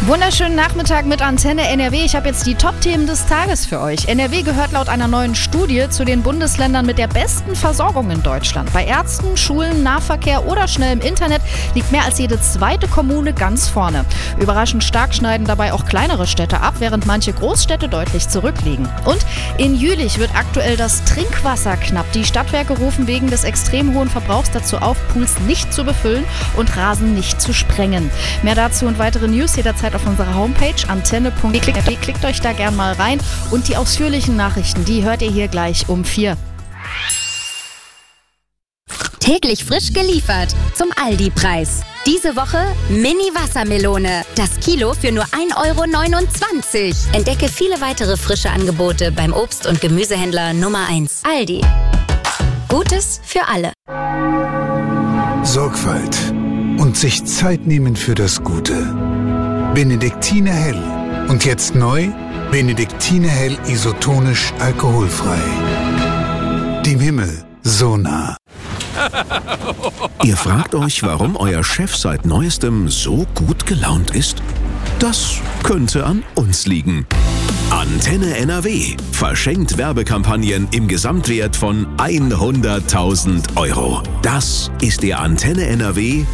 Wunderschönen Nachmittag mit Antenne NRW. Ich habe jetzt die Top-Themen des Tages für euch. NRW gehört laut einer neuen Studie zu den Bundesländern mit der besten Versorgung in Deutschland. Bei Ärzten, Schulen, Nahverkehr oder schnellem Internet liegt mehr als jede zweite Kommune ganz vorne. Überraschend stark schneiden dabei auch kleinere Städte ab, während manche Großstädte deutlich zurückliegen. Und in Jülich wird aktuell das Trinkwasser knapp. Die Stadtwerke rufen wegen des extrem hohen Verbrauchs dazu auf, Pools nicht zu befüllen und Rasen nicht zu sprengen. Mehr dazu und weitere News jederzeit auf unserer Homepage antenne.de. Klickt euch da gern mal rein und die ausführlichen Nachrichten, die hört ihr hier gleich um 4. Täglich frisch geliefert zum Aldi-Preis. Diese Woche Mini-Wassermelone. Das Kilo für nur 1,29 €. Entdecke viele weitere frische Angebote beim Obst- und Gemüsehändler Nummer 1. Aldi. Gutes für alle. Sorgfalt und sich Zeit nehmen für das Gute. Benediktiner Hell. Und jetzt neu, Benediktiner Hell isotonisch alkoholfrei. Dem Himmel so nah. Ihr fragt euch, warum euer Chef seit Neuestem so gut gelaunt ist? Das könnte an uns liegen. Antenne NRW verschenkt Werbekampagnen im Gesamtwert von 100.000 €. Das ist der Antenne NRW